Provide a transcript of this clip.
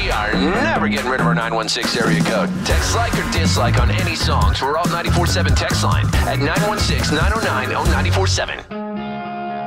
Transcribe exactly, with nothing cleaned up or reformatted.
we are never getting rid of our nine one six area code. Text like or dislike on any songs. We're all ninety-four seven text line at nine one six, nine oh nine, oh nine four seven.